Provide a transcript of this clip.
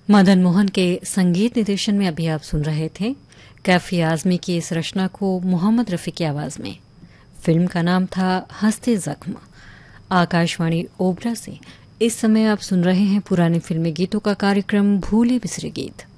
मदन मोहन के संगीत निर्देशन में अभी आप सुन रहे थे कैफी आजमी की इस रचना को मोहम्मद रफी की आवाज में। फिल्म का नाम था हंसते जख्म। आकाशवाणी ओबरा से इस समय आप सुन रहे हैं पुराने फिल्मी गीतों का कार्यक्रम भूले बिसरे गीत।